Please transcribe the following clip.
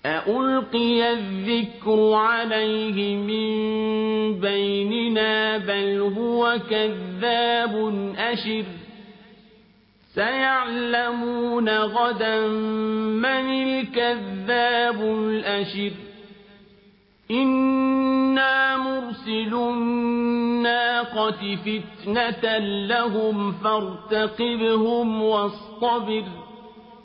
أألقي الذكر عليه من بيننا بل هو كذاب أشر سيعلمون غدا من الكذاب الأشر إنا مرسل الناقة فتنة لهم فارتقبهم واصطبر